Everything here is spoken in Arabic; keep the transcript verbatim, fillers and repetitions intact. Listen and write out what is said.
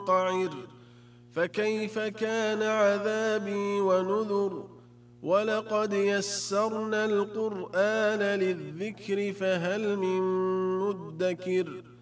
منقعر فكيف كان عذابي ونذر ولقد يسرنا القرآن للذكر فهل من مدكر